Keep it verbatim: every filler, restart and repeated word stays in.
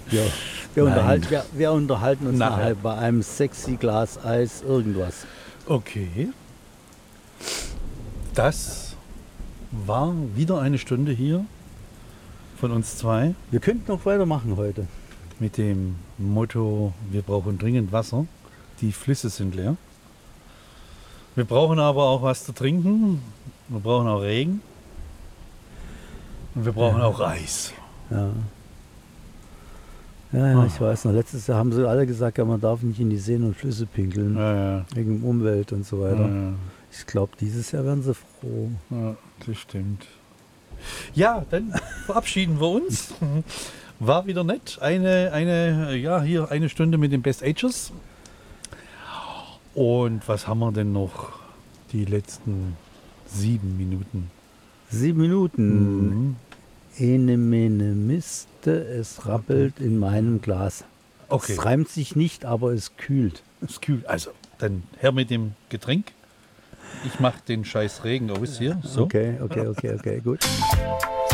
Ja, wir, Nein. unterhalten, wir, wir unterhalten uns Nachher. nachher bei einem sexy Glas Eis, irgendwas. Okay. Das war wieder eine Stunde hier von uns zwei Wir könnten noch weitermachen heute. mit dem Motto, wir brauchen dringend Wasser. Die Flüsse sind leer. Wir brauchen aber auch was zu trinken. Wir brauchen auch Regen. Und wir brauchen auch Eis. Ja. Ja, ja, ich weiß noch, letztes Jahr haben sie alle gesagt, ja, man darf nicht in die Seen und Flüsse pinkeln, Ja, ja. wegen Umwelt und so weiter. Ja, Ich glaube, dieses Jahr werden sie froh. ja, das stimmt. Ja, dann verabschieden wir uns. War wieder nett. Eine, eine, ja, hier eine Stunde mit den Best Agers. Und was haben wir denn noch? Die letzten sieben Minuten. Sieben Minuten. Mhm. Ene mene miste, es rappelt in meinem Glas. Okay, Es reimt sich nicht, aber es kühlt. ist kühl. Also, dann her mit dem Getränk. Ich mache den scheiß Regen aus hier. So. Okay, okay, okay, okay, gut.